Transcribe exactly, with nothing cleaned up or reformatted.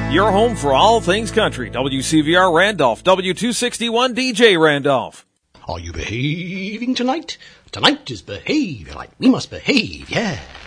Your home for all things country. W C V R Randolph, W two sixty-one D J Randolph. Are you behaving tonight? Tonight is behavior night. We must behave, yeah.